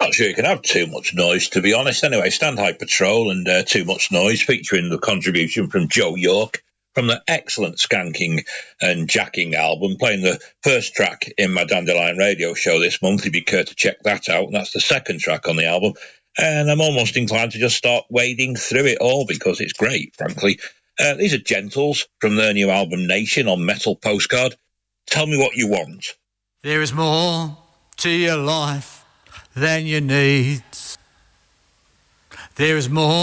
Not sure you can have too much noise, to be honest. Anyway, Stand High Patrol and Too Much Noise, featuring the contribution from Joe York from the excellent Skanking and Jacking album, playing the first track in my Dandelion radio show this month, if you care to check that out. And that's the second track on the album. And I'm almost inclined to just start wading through it all because it's great, frankly. These are Gentles from their new album Nation on Metal Postcard. Tell me what you want. There is more to your life than your needs. There is more